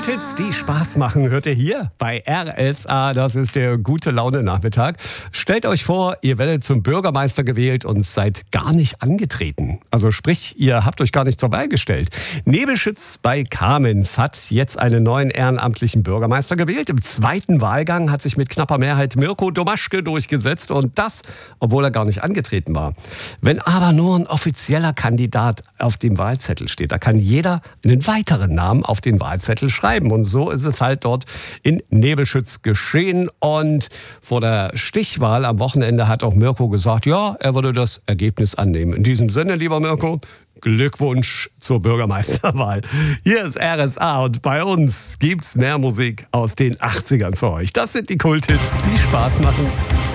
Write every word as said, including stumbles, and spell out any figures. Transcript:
Kulthits, die Spaß machen, hört ihr hier bei R S A. Das ist der Gute-Laune-Nachmittag. Stellt euch vor, ihr werdet zum Bürgermeister gewählt und seid gar nicht angetreten. Also sprich, ihr habt euch gar nicht zur Wahl gestellt. Nebelschütz bei Kamenz hat jetzt einen neuen ehrenamtlichen Bürgermeister gewählt. Im zweiten Wahlgang hat sich mit knapper Mehrheit Mirko Domaschke durchgesetzt und das, obwohl er gar nicht angetreten war. Wenn aber nur ein offizieller Kandidat auf dem Wahlzettel steht, da kann jeder einen weiteren Namen auf den Wahlzettel schreiben. Und so ist es halt dort in Nebelschütz geschehen. Und vor der Stichwahl am Wochenende hat auch Mirko gesagt, ja, er würde das Ergebnis annehmen. In diesem Sinne, lieber Mirko, Glückwunsch zur Bürgermeisterwahl. Hier ist R S A und bei uns gibt's mehr Musik aus den achtzigern für euch. Das sind die Kulthits, die Spaß machen.